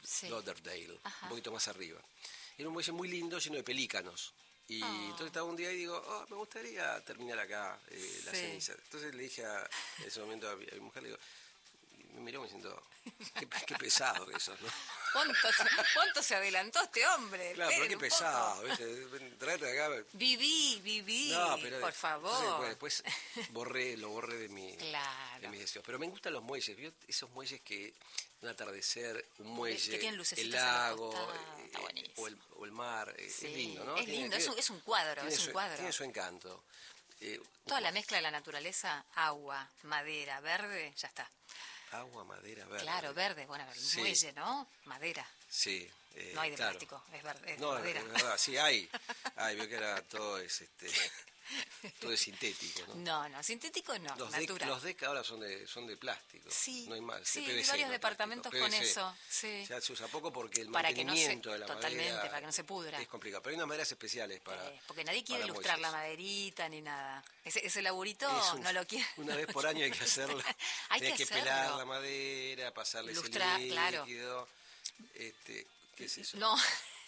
Lauderdale, Ajá. un poquito más arriba. Era un muelle muy lindo, lleno de pelícanos. Y entonces estaba un día y digo, me gustaría terminar acá la Sí. ceniza. Entonces le dije en ese momento a mi mujer, le digo, y me miró como diciendo, qué pesado que sos, ¿no? ¿Cuánto se adelantó este hombre? Claro, pero Espere qué un pesado, poco. ¿viste? Tráete de acá. Viví, No, pero por entonces, favor. después lo borré de Claro. mis deseos. Pero me gustan los muelles, ¿vio? Esos muelles que un atardecer, un Que muelle, tienen el lucecitas a los lago, costados, está buenísimo. o el mar, Sí, es lindo, ¿no? es lindo, es un cuadro, tiene es un cuadro. Tiene su encanto. Toda la mezcla de la naturaleza, agua, madera, verde, ya está. Agua, madera, verde. Claro, verde, bueno, el Sí. muelle, ¿no? Madera. Sí. No hay de claro. plástico, es verde, es No, madera. es verdad, sí hay. Veo que ahora todo es todo es sintético, ¿no? No, sintético no, Los natural. deck ahora son de plástico. Sí, No hay más. sí, de hay PVC, varios no departamentos plástico, con PVC. eso, sí. Ya se usa poco porque el Para que no se- mantenimiento de la totalmente, madera para que no se pudra. es complicado. Pero hay unas maderas especiales para Porque nadie quiere para ilustrar la muelles. maderita ni nada. Ese laburito no lo quiere. Una vez por año hay que hacerlo. Hay Tienes que que pelar hacerlo. la madera, pasarle Ilustrar, ese claro. líquido. ¿Qué es eso? No.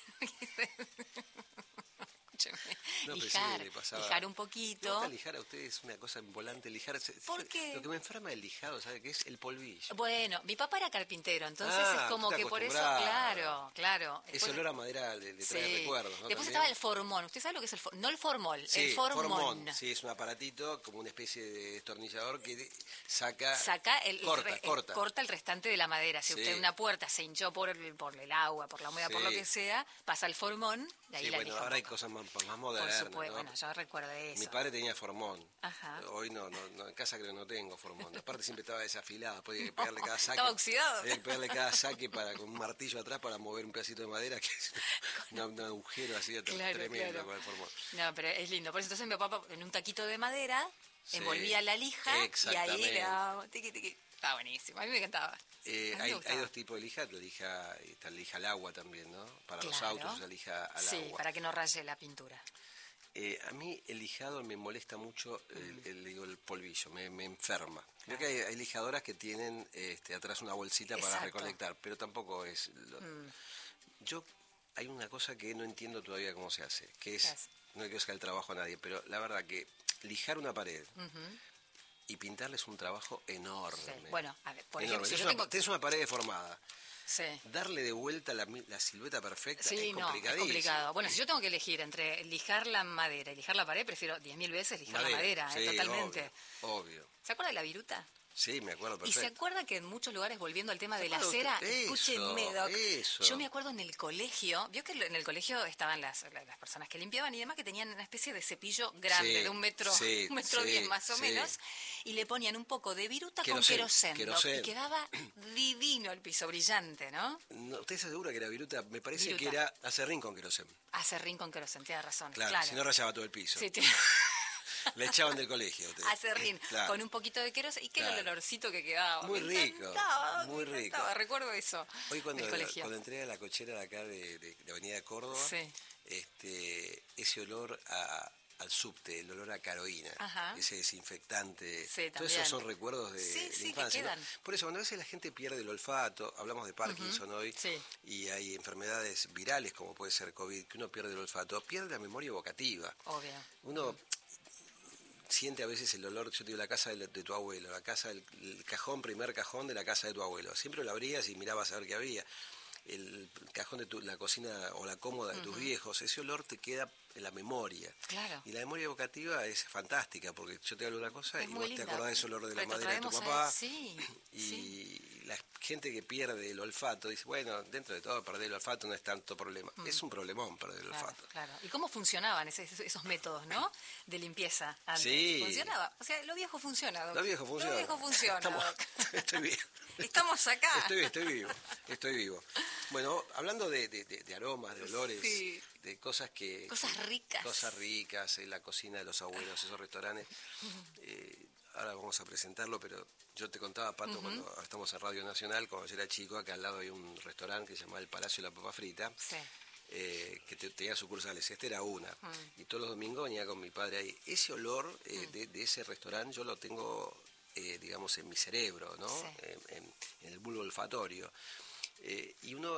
Escúcheme. No, pero Lijar, sí, le pasaba. lijar un ¿Le poquito. gusta lijar a ustedes? Es una cosa en volante, lijar. ¿Por qué? Lo que me enferma del lijado, ¿sabe qué es? El polvillo. Bueno, mi papá era carpintero, entonces Ah, es como tú te que por eso, acostumbrada. claro. Ese Después- olor a madera le trae sí. recuerdos, ¿no? Después También. estaba el formón. ¿Usted sabe lo que es no el formol, Sí, el formón? Sí, es un aparatito como una especie de destornillador que saca corta el restante de la madera. Si Sí. usted una puerta se hinchó por el agua, por la humedad, por lo Sí. que sea, pasa el formón y ahí Sí, la bueno, lija un ahora hay poco. cosas más Por modernas, supuesto, ¿no? bueno, yo recuerdo eso. Mi padre tenía formón. Ajá. Hoy no, en casa creo que no tengo formón. Aparte siempre estaba desafilado, podía que pegarle cada saque. Estaba oxidado. Había que pegarle cada saque con un martillo atrás para mover un pedacito de madera, que es un agujero así tremendo Claro. con el formón. No, pero es lindo. Por eso entonces mi papá en un taquito de madera Sí. envolvía la lija y ahí Exactamente. le daba tiqui, tiqui. Estaba buenísimo, a mí me encantaba. A mí me Hay gustaba. dos tipos de lija, está lija al agua también, ¿no? Para los Claro. autos, la lija al Sí, agua. para que no raye la pintura. A mí el lijado me molesta mucho el polvillo, me enferma. Creo que hay lijadoras que tienen atrás una bolsita para Exacto. recolectar, pero tampoco es... Hay una cosa que no entiendo todavía cómo se hace, que es, ¿Qué hace? no hay que sacar el trabajo a nadie, pero la verdad que lijar una pared y pintarle es un trabajo enorme. Sí. Bueno, a ver, por Enorme. ejemplo, si yo tengo... Tenés una pared deformada. Sí. Darle de vuelta la silueta perfecta Sí, es no, es complicadísimo. complicado. Bueno, si yo tengo que elegir entre lijar la madera y lijar la pared, prefiero 10.000 veces lijar la madera, sí, totalmente. Obvio. ¿Se acuerda de la viruta? Sí, me acuerdo ¿Y se perfecto. acuerda que en muchos lugares, volviendo al tema ¿Se de la acuerda cera, usted? escúcheme, Doc, Eso. yo me acuerdo en el colegio, vio que en el colegio estaban las personas que limpiaban y demás que tenían una especie de cepillo grande, Sí, de un metro sí, 10 más o sí. menos, y le ponían un poco de viruta con Querosén, querosén, Doc, y quedaba divino el piso brillante, ¿no? No, ¿usted está segura que era viruta? Me parece Viruta. que era acerrín con querosén. Acerrín con querosén, tiene razón. Claro, si no rayaba todo el piso. Sí, Le echaban del colegio. a usted. acerrín, Claro. con un poquito de querosén, y que era el Claro. olorcito que quedaba. Muy Me rico, encantaba, muy me rico. encantaba, recuerdo eso. Hoy cuando del colegio. entré a la cochera de acá de Avenida Córdoba, Sí. ese olor al subte, el olor a caroína, Ajá. ese desinfectante, Sí, todos también. esos son recuerdos de Sí, la sí, que infancia. ¿no? quedan. Por eso cuando a veces la gente pierde el olfato, hablamos de Parkinson hoy, sí. y hay enfermedades virales como puede ser COVID, que uno pierde el olfato, pierde la memoria evocativa. Obvio. Uno siente a veces el olor, yo te digo, la casa de tu abuelo, la casa el primer cajón de la casa de tu abuelo. Siempre lo abrías y mirabas a ver qué había. El cajón de la cocina o la cómoda de tus viejos, ese olor te queda en la memoria. Claro. Y la memoria evocativa es fantástica, porque yo te hablo una cosa Es y muy vos te linda. acordás de ese olor de la Pero te madera de tu traemos papá. sí, Y sí. la gente que pierde el olfato dice, bueno, dentro de todo perder el olfato no es tanto problema. Es un problemón perder el Claro, olfato. claro. ¿Y cómo funcionaban esos métodos, no? De limpieza antes. Sí. ¿Funcionaba? O sea, lo viejo funciona, Doc. Lo viejo funciona. Lo viejo funciona, Doc. Estoy bien. Estamos acá. Estoy vivo. Bueno, hablando de aromas, de olores, Sí. de cosas que... Cosas ricas. Cosas ricas, la cocina de los abuelos, esos restaurantes. Ahora vamos a presentarlo, pero yo te contaba, Pato, cuando estamos en Radio Nacional, cuando yo era chico, acá al lado hay un restaurante que se llama El Palacio de la Papa Frita. Sí. Que tenía sucursales, esta era una, y todos los domingos venía con mi padre ahí. Ese olor de ese restaurante yo lo tengo, digamos, en mi cerebro, ¿no? Sí. En el bulbo olfatorio. Y uno